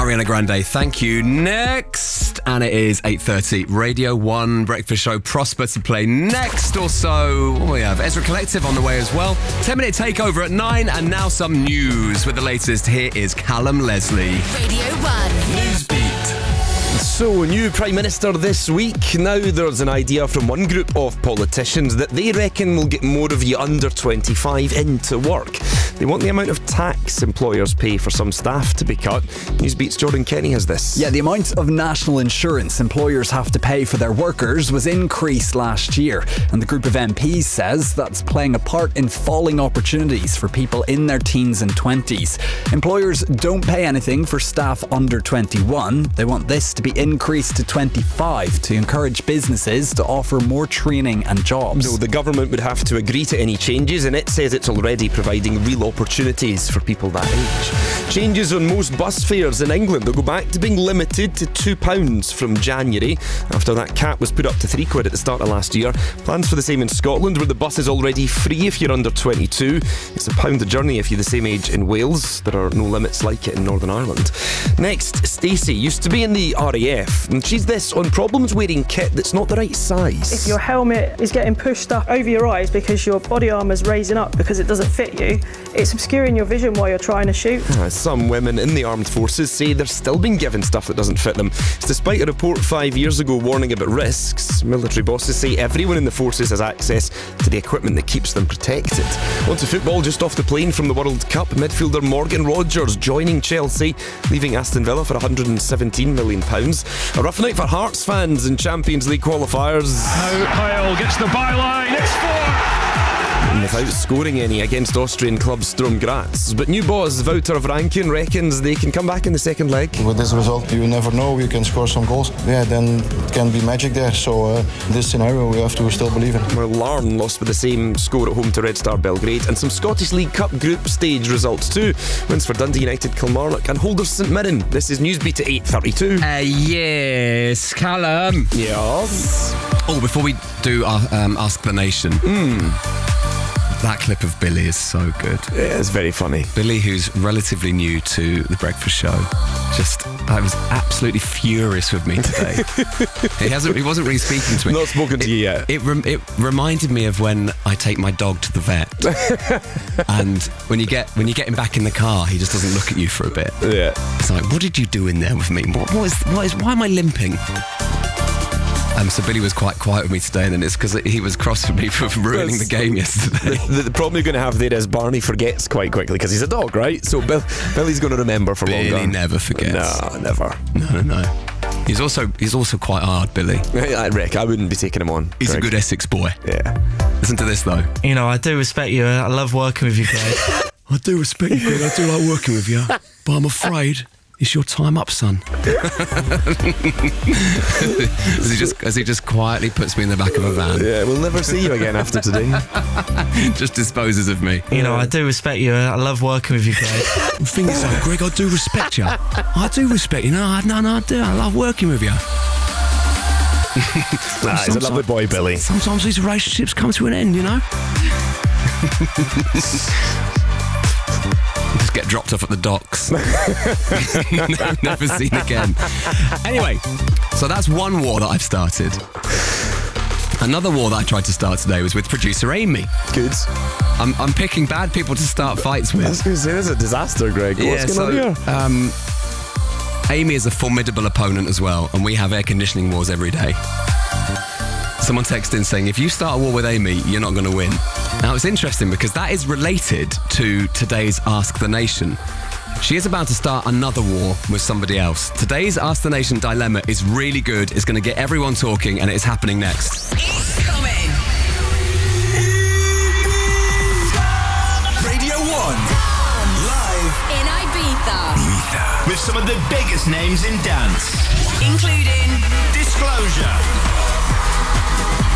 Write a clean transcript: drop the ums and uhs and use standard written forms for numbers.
Ariana Grande, thank you. Next, and it is 8:30, Radio 1 Breakfast Show. Prosper to play next or so. We have Ezra Collective on the way as well. 10-minute takeover at 9, and now some news with the latest. Here is Callum Leslie. Radio 1 Newsbeat. So, new Prime Minister this week. Now there's an idea from one group of politicians that they reckon will get more of you under 25 into work. They want the amount of tax employers pay for some staff to be cut. Newsbeat's Jordan Kenny has this. Yeah, the amount of national insurance employers have to pay for their workers was increased last year, and the group of MPs says that's playing a part in falling opportunities for people in their teens and 20s. Employers don't pay anything for staff under 21. They want this to be increased to 25 to encourage businesses to offer more training and jobs. No, the government would have to agree to any changes, and it says it's already providing real opportunities for people that age. Changes on most bus fares in England. They'll go back to being limited to £2 from January, after that cap was put up to £3 at the start of last year. Plans for the same in Scotland, where the bus is already free if you're under 22. It's £1 a journey if you're the same age in Wales. There are no limits like it in Northern Ireland. Next, Stacey used to be in the RAF, and she's this on problems wearing kit that's not the right size. If your helmet is getting pushed up over your eyes because your body armour's raising up because it doesn't fit you, it's obscuring your vision while you're trying to shoot. Some women in the armed forces say they're still being given stuff that doesn't fit them. It's despite a report 5 years ago warning about risks. Military bosses say everyone in the forces has access to the equipment that keeps them protected. On to football, just off the plane from the World Cup, midfielder Morgan Rogers joining Chelsea, leaving Aston Villa for £117 million. A rough night for Hearts fans in Champions League qualifiers. Now Kyle gets the byline, it's 4! And without scoring any against Austrian club Sturm Graz. But new boss Wouter Vranken reckons they can come back in the second leg. With this result, you never know, you can score some goals. Yeah, then it can be magic there. So this scenario we have to still believe in. Well, Larne lost with the same score at home to Red Star Belgrade. And some Scottish League Cup group stage results too. Wins for Dundee United, Kilmarnock and Holders St Mirren. This is Newsbeat at 8:32. Yes, Callum. Yes. Oh, before we do our Ask the Nation. That clip of Billy is so good. Yeah, it's very funny. Billy, who's relatively new to the Breakfast Show, I was absolutely furious with me today. He wasn't really speaking to me. Not spoken to you yet. It reminded me of when I take my dog to the vet, and when you get him back in the car, he just doesn't look at you for a bit. Yeah. It's like, what did you do in there with me? Why am I limping? So Billy was quite quiet with me today, and then it's because he was cross with me for ruining the game yesterday. The problem you're going to have there is Barney forgets quite quickly because he's a dog, right? So Billy's going to remember for long. Billy never forgets. No, never. No. He's also quite hard, Billy. Rick, I wouldn't be taking him on. He's Greg. a good Essex boy. Yeah. Listen to this though. You know, I do respect you. I love working with you, Greg. I do respect you, Greg. I do like working with you, but I'm afraid it's your time up, son. As he just quietly puts me in the back of a van. Yeah, we'll never see you again after today. Just disposes of me. You know, I do respect you. I love working with you, Greg. The thing is, Greg, I do respect you. I do respect you. No, I do. I love working with you. He's a lovely boy, Billy. Sometimes these relationships come to an end, you know? Just get dropped off at the docks. Never seen again. Anyway, so that's one war that I've started. Another war that I tried to start today was with producer Amy. Good. I'm picking bad people to start fights with. I was going to say, this is a disaster, Greg. What's going on here? Amy is a formidable opponent as well, and we have air conditioning wars every day. Someone texted in saying, if you start a war with Amy, you're not going to win. Now, it's interesting because that is related to today's Ask the Nation. She is about to start another war with somebody else. Today's Ask the Nation dilemma is really good. It's going to get everyone talking, and it is happening next. It's coming. Radio 1. Live In Ibiza. with some of the biggest names in dance, Including Disclosure,